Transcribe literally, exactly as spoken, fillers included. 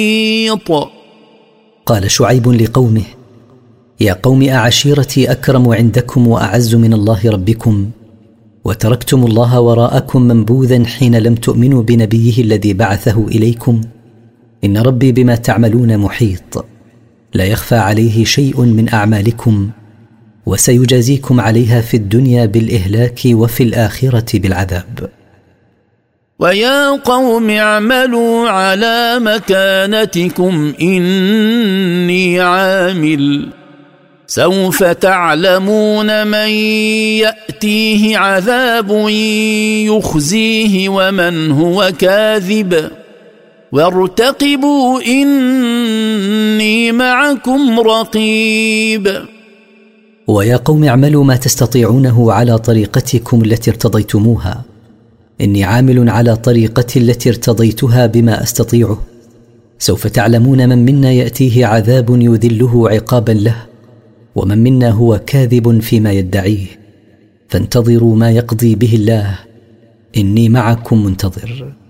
محيط. قال شعيب لقومه: يا قوم، أعشيرتي أكرم عندكم وأعز من الله ربكم، وتركتم الله وراءكم منبوذا حين لم تؤمنوا بنبيه الذي بعثه إليكم؟ إن ربي بما تعملون محيط، لا يخفى عليه شيء من أعمالكم، وسيجازيكم عليها في الدنيا بالإهلاك وفي الآخرة بالعذاب. ويا قوم اعملوا على مكانتكم إني عامل، سوف تعلمون من يأتيه عذاب يخزيه ومن هو كاذب، وارتقبوا إني معكم رقيب. ويا قوم اعملوا ما تستطيعونه على طريقتكم التي ارتضيتموها، إني عامل على طريقتي التي ارتضيتها بما أستطيعه. سوف تعلمون من منا يأتيه عذاب يذله عقابا له، ومن منا هو كاذب فيما يدعيه، فانتظروا ما يقضي به الله، إني معكم منتظر.